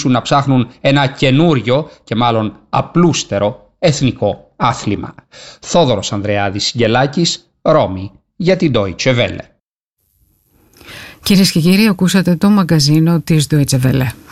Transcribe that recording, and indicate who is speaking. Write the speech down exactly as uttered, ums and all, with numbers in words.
Speaker 1: ξεκινήσουν να ψάχνουν ένα καινούριο και μάλλον απλούστερο εθνικό άθλημα. Θόδωρος Ανδρεάδης Γελάκης, Ρώμη, για την Deutsche Welle.
Speaker 2: Κυρίες και κύριοι, ακούσατε το μαγκαζίνο της Deutsche Welle.